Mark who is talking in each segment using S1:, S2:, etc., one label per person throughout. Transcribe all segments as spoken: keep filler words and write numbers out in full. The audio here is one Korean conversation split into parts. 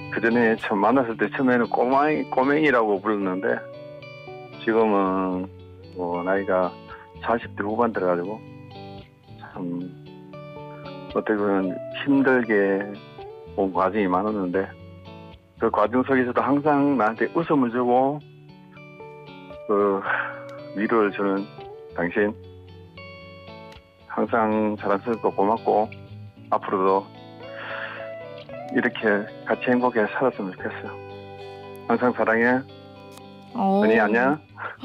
S1: 그 전에 처음 만났을 때 처음에는 꼬맹이, 꼬맹이라고 불렀는데 지금은 뭐 나이가 사십 대 후반 들어가지고 참 어떻게 보면 힘들게 온 과정이 많았는데 그 과정 속에서도 항상 나한테 웃음을 주고 그 위로를 주는 당신 항상 자랑스럽고 고맙고 앞으로도 이렇게 같이 행복하게 살았으면 좋겠어요. 항상 사랑해.
S2: 어.
S1: 은희 안녕.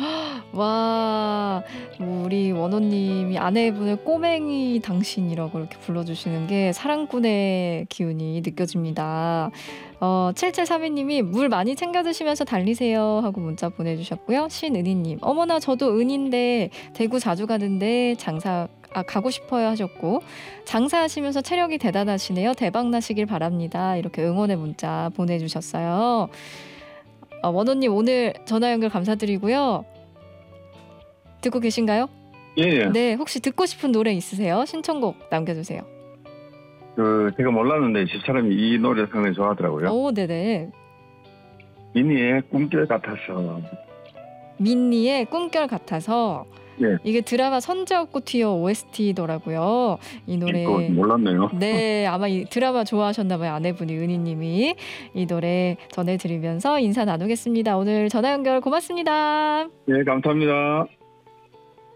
S2: 와, 우리 원호님이 아내분을 꼬맹이 당신이라고 이렇게 불러주시는 게 사랑꾼의 기운이 느껴집니다. 어, 칠칠삼이 님이 물 많이 챙겨 드시면서 달리세요 하고 문자 보내주셨고요. 신은희님, 어머나 저도 은인데 대구 자주 가는데 장사 아, 가고 싶어요 하셨고, 장사하시면서 체력이 대단하시네요. 대박 나시길 바랍니다. 이렇게 응원의 문자 보내주셨어요. 어, 원호님 오늘 전화 연결 감사드리고요. 듣고 계신가요?
S1: 예.
S2: 네, 혹시 듣고 싶은 노래 있으세요? 신청곡 남겨주세요.
S1: 그 제가 몰랐는데 집사람이 이 노래 상당히 좋아하더라고요.
S2: 오, 네네.
S1: 미니의 꿈결 같아서.
S2: 민니의 꿈결 같아서.
S1: 예.
S2: 이게 드라마 선지없고 튀어 오에스티더라고요. 이 노래.
S1: 또 몰랐네요.
S2: 네, 아마 이 드라마 좋아하셨나봐요. 아내분이 은희님이. 이 노래 전해드리면서 인사 나누겠습니다. 오늘 전화 연결 고맙습니다.
S1: 예, 감사합니다.